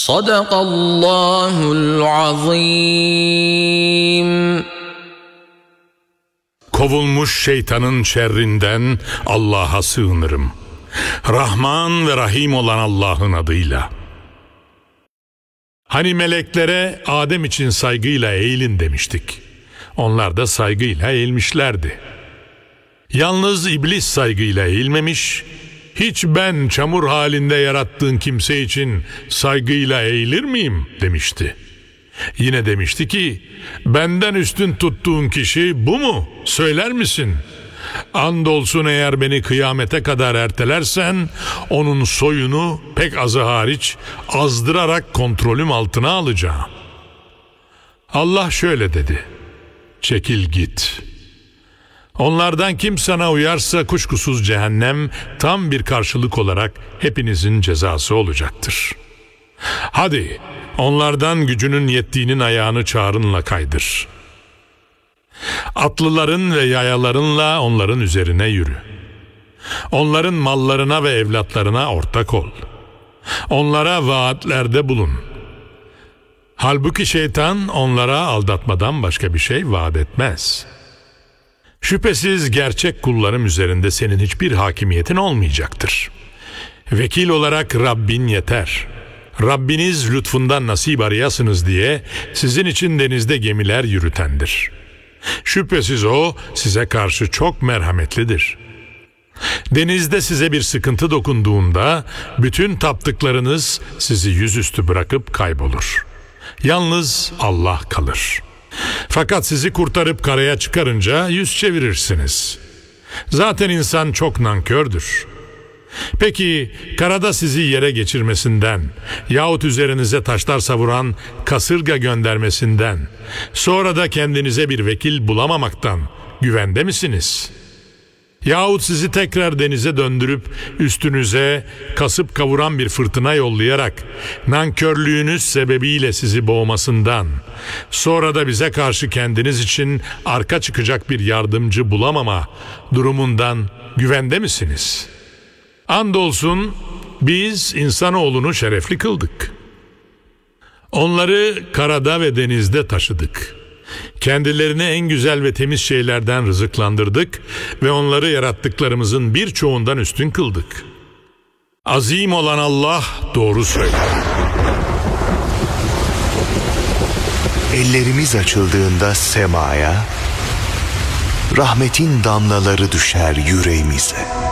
Sadakallahul azim. Kovulmuş şeytanın şerrinden Allah'a sığınırım. Rahman ve Rahim olan Allah'ın adıyla. Hani meleklere Adem için saygıyla eğilin demiştik. Onlar da saygıyla eğilmişlerdi. Yalnız iblis saygıyla eğilmemiş, hiç ben çamur halinde yarattığın kimse için saygıyla eğilir miyim demişti. Yine demişti ki, benden üstün tuttuğun kişi bu mu? Söyler misin? Andolsun eğer beni kıyamete kadar ertelersen, onun soyunu pek azı hariç azdırarak kontrolüm altına alacağım. Allah şöyle dedi, çekil git. Onlardan kim sana uyarsa kuşkusuz cehennem tam bir karşılık olarak hepinizin cezası olacaktır. Hadi onlardan gücünün yettiğinin ayağını çağrınla kaydır. Atlıların ve yayalarınla onların üzerine yürü. Onların mallarına ve evlatlarına ortak ol. Onlara vaatlerde bulun. Halbuki şeytan onlara aldatmadan başka bir şey vaat etmez. Şüphesiz gerçek kullarım üzerinde senin hiçbir hakimiyetin olmayacaktır. Vekil olarak Rabbin yeter. Rabbiniz lütfundan nasip arayasınız diye sizin için denizde gemiler yürütendir. Şüphesiz o size karşı çok merhametlidir. Denizde size bir sıkıntı dokunduğunda bütün taptıklarınız sizi yüzüstü bırakıp kaybolur. Yalnız Allah kalır. Fakat sizi kurtarıp karaya çıkarınca yüz çevirirsiniz. Zaten insan çok nankördür. Peki karada sizi yere geçirmesinden yahut üzerinize taşlar savuran kasırga göndermesinden, sonra da kendinize bir vekil bulamamaktan güvende misiniz? Yahut sizi tekrar denize döndürüp üstünüze kasıp kavuran bir fırtına yollayarak nankörlüğünüz sebebiyle sizi boğmasından, sonra da bize karşı kendiniz için arka çıkacak bir yardımcı bulamama durumundan güvende misiniz? Andolsun biz insanoğlunu şerefli kıldık. Onları karada ve denizde taşıdık. Kendilerini en güzel ve temiz şeylerden rızıklandırdık ve onları yarattıklarımızın birçoğundan üstün kıldık. Azim olan Allah doğru söyler. Ellerimiz açıldığında semaya, rahmetin damlaları düşer yüreğimize.